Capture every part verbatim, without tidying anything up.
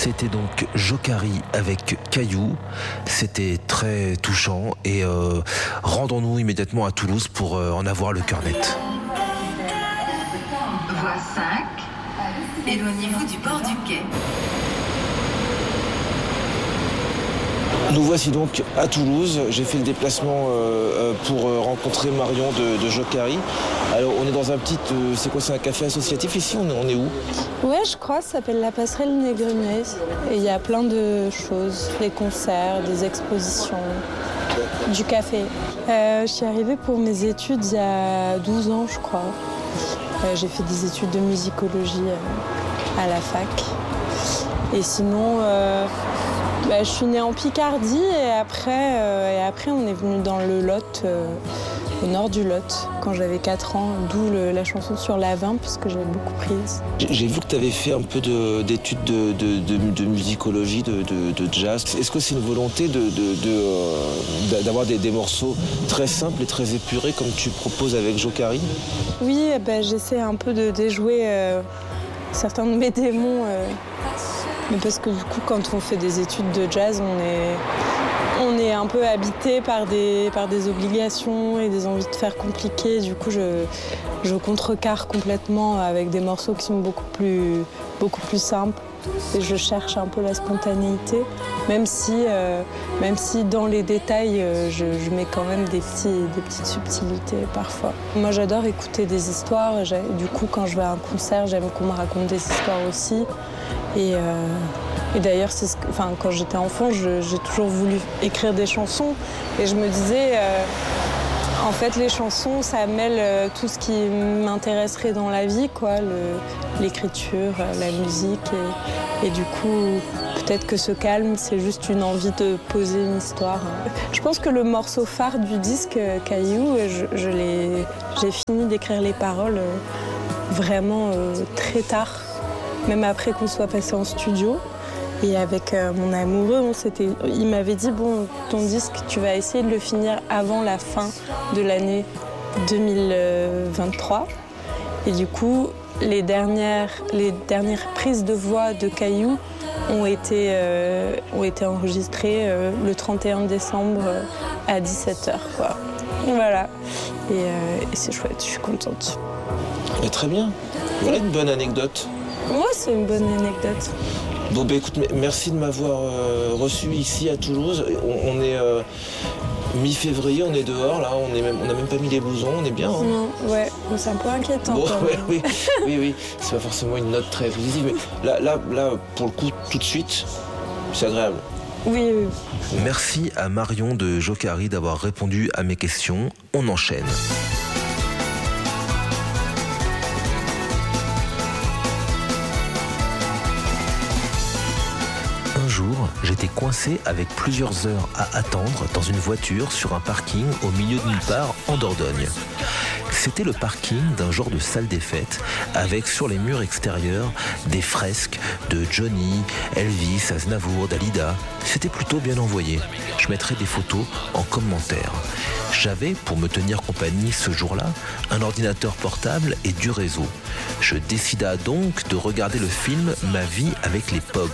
C'était donc Jokari avec Caillou. C'était très touchant et euh, rendons-nous immédiatement à Toulouse pour euh, en avoir le cœur net. Voie cinq, éloignez-vous du bord du quai. Nous voici donc à Toulouse. J'ai fait le déplacement euh, pour rencontrer Marion de, de Jokari. Alors on est dans un petit, euh, c'est quoi, c'est un café associatif ici, on est, on est où? Ouais, je crois, ça s'appelle la Passerelle Négrenaise. Et il y a plein de choses, des concerts, des expositions, du café. Euh, je suis arrivée pour mes études il y a douze ans, je crois. Euh, j'ai fait des études de musicologie euh, à la fac. Et sinon... Euh, Bah, je suis née en Picardie et après, euh, et après on est venu dans le Lot, euh, au nord du Lot, quand j'avais quatre ans, d'où le, la chanson sur l'Avin, puisque j'avais beaucoup prise. J'ai vu que tu avais fait un peu de, d'études de, de, de, de musicologie, de, de, de jazz. Est-ce que c'est une volonté de, de, de, euh, d'avoir des, des morceaux très simples et très épurés comme tu proposes avec Jokari? Oui, bah, j'essaie un peu de déjouer euh, certains de mes démons. Euh, Mais parce que du coup, quand on fait des études de jazz, on est, on est un peu habité par des, par des obligations et des envies de faire compliqué. Du coup, je, je contrecarre complètement avec des morceaux qui sont beaucoup plus, beaucoup plus simples. Et je cherche un peu la spontanéité, même si, euh, même si dans les détails, euh, je, je mets quand même des, petits, des petites subtilités parfois. Moi, j'adore écouter des histoires. Du coup, quand je vais à un concert, j'aime qu'on me raconte des histoires aussi. Et, euh, et d'ailleurs, c'est ce que, enfin, quand j'étais enfant, je, j'ai toujours voulu écrire des chansons. Et je me disais, euh, en fait, les chansons, ça mêle euh, tout ce qui m'intéresserait dans la vie, quoi, le, l'écriture, la musique. Et, et du coup, peut-être que ce calme, c'est juste une envie de poser une histoire. Je pense que le morceau phare du disque, Caillou, je, je l'ai, j'ai fini d'écrire les paroles vraiment euh, très tard. Même après qu'on soit passé en studio. Et avec euh, mon amoureux, on s'était, il m'avait dit, bon, ton disque, tu vas essayer de le finir avant la fin de l'année deux mille vingt-trois. Et du coup, les dernières, les dernières prises de voix de Caillou ont été, euh, ont été enregistrées euh, le trente et un décembre euh, à dix-sept heures, quoi. Voilà. Et, euh, et c'est chouette, je suis contente. Mais très bien. Voilà une bonne anecdote. Moi, c'est une bonne anecdote. Bon, bah écoute, merci de m'avoir euh, reçu ici à Toulouse. On, on est euh, mi-février, on est dehors, là, on n'a même, même pas mis les blousons, on est bien. Hein. Non, ouais, c'est un peu inquiétant. Bon, ouais, oui, oui, oui, c'est pas forcément une note très positive, mais là, là, là, pour le coup, tout de suite, c'est agréable. Oui, oui. Merci à Marion de Jokari d'avoir répondu à mes questions. On enchaîne. Un jour, j'étais coincé avec plusieurs heures à attendre dans une voiture sur un parking au milieu de nulle part en Dordogne. C'était le parking d'un genre de salle des fêtes avec sur les murs extérieurs des fresques de Johnny, Elvis, Aznavour, Dalida. C'était plutôt bien envoyé. Je mettrai des photos en commentaire. J'avais, pour me tenir compagnie ce jour-là, un ordinateur portable et du réseau. Je décida donc de regarder le film Ma vie avec les Pogs.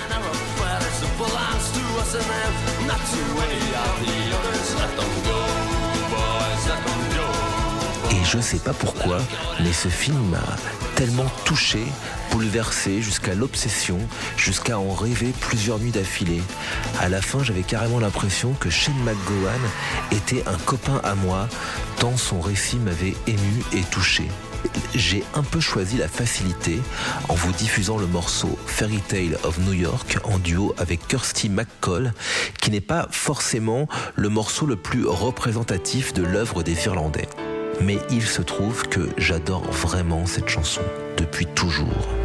Et je sais pas pourquoi, mais ce film m'a tellement touché, bouleversé jusqu'à l'obsession, jusqu'à en rêver plusieurs nuits d'affilée. À la fin, j'avais carrément l'impression que Shane McGowan était un copain à moi, tant son récit m'avait ému et touché. J'ai un peu choisi la facilité en vous diffusant le morceau Fairy Tale of New York en duo avec Kirsty MacColl, qui n'est pas forcément le morceau le plus représentatif de l'œuvre des Irlandais. Mais il se trouve que j'adore vraiment cette chanson depuis toujours.